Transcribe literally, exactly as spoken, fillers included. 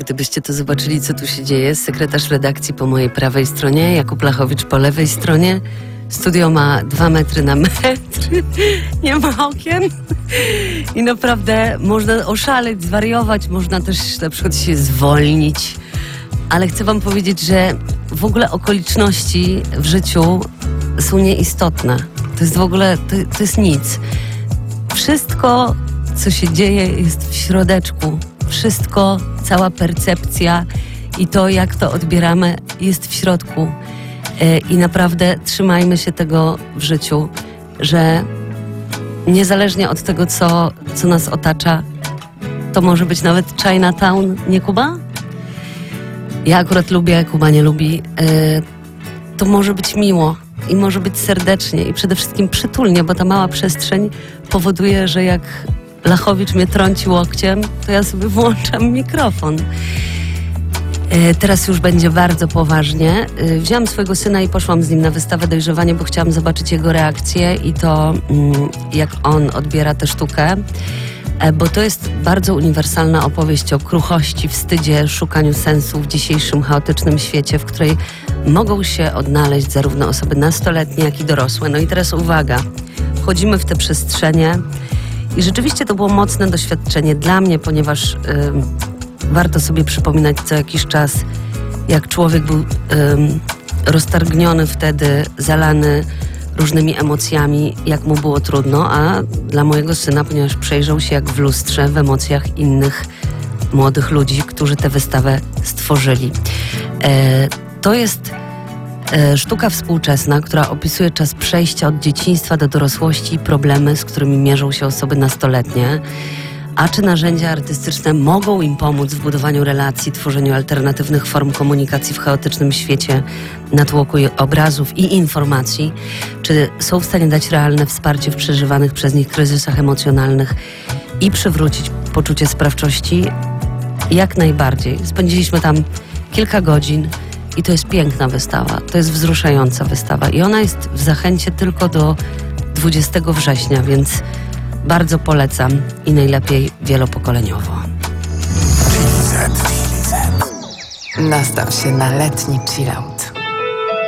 gdybyście to zobaczyli, co tu się dzieje. Sekretarz redakcji po mojej prawej stronie, Jakub Lachowicz po lewej stronie. Studio ma dwa metry na metr, nie ma okien i naprawdę można oszaleć, zwariować, można też na przykład się zwolnić. Ale chcę wam powiedzieć, że w ogóle okoliczności w życiu są nieistotne. To jest w ogóle, to, to jest nic. Wszystko, co się dzieje, jest w środeczku. Wszystko, cała percepcja i to, jak to odbieramy, jest w środku. I naprawdę trzymajmy się tego w życiu, że niezależnie od tego, co, co nas otacza, to może być nawet Chinatown, nie Kuba? Ja akurat lubię, Kuba nie lubi. To może być miło i może być serdecznie i przede wszystkim przytulnie, bo ta mała przestrzeń powoduje, że jak Lachowicz mnie trąci łokciem, to ja sobie włączam mikrofon. Teraz już będzie bardzo poważnie. Wzięłam swojego syna i poszłam z nim na wystawę Dojrzewanie, bo chciałam zobaczyć jego reakcję i to, jak on odbiera tę sztukę. Bo to jest bardzo uniwersalna opowieść o kruchości, wstydzie, szukaniu sensu w dzisiejszym chaotycznym świecie, w której mogą się odnaleźć zarówno osoby nastoletnie, jak i dorosłe. No i teraz uwaga, wchodzimy w te przestrzenie i rzeczywiście to było mocne doświadczenie dla mnie, ponieważ yy, warto sobie przypominać co jakiś czas, jak człowiek był yy, roztargniony wtedy, zalany różnymi emocjami, jak mu było trudno, a dla mojego syna, ponieważ przejrzał się jak w lustrze w emocjach innych młodych ludzi, którzy tę wystawę stworzyli. E, to jest e, sztuka współczesna, która opisuje czas przejścia od dzieciństwa do dorosłości i problemy, z którymi mierzą się osoby nastoletnie. A czy narzędzia artystyczne mogą im pomóc w budowaniu relacji, tworzeniu alternatywnych form komunikacji w chaotycznym świecie natłoku obrazów i informacji? Czy są w stanie dać realne wsparcie w przeżywanych przez nich kryzysach emocjonalnych i przywrócić poczucie sprawczości? Jak najbardziej. Spędziliśmy tam kilka godzin i to jest piękna wystawa, to jest wzruszająca wystawa i ona jest w Zachęcie tylko do dwudziestego września, więc bardzo polecam i najlepiej wielopokoleniowo. Nastaw się na letni chillout.